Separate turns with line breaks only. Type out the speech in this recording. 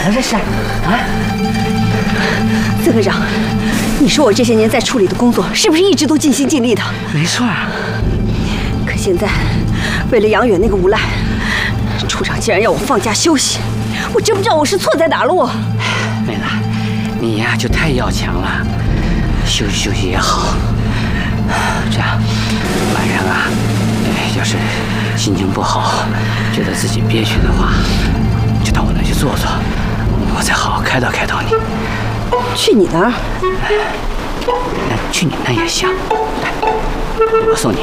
这是啊？
曾科长，你说我这些年在处理的工作，是不是一直都尽心尽力的？
没错啊。
可现在，为了杨远那个无赖，处长竟然要我放假休息，我真不知道我是错在哪了。我，
妹子，你呀就太要强了，休息休息也好。这样，晚上啊，要是心情不好，觉得自己憋屈的话，就到我那去坐坐，我再好好开导开导你。
去你那儿？
去你那也行，来，我送你。